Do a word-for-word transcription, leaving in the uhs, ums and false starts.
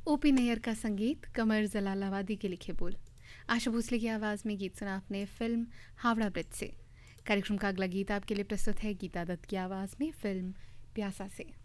ओपी नैयर का संगीत, कमर जलालाबादी के लिखे बोल। आशा भोसले की आवाज़ में गीत सुना आपने फिल्म हावड़ा ब्रिज से। कार्यक्रम का अगला गीत आपके लिए प्रस्तुत है गीता दत्त की आवाज़ में फिल्म प्यासा से।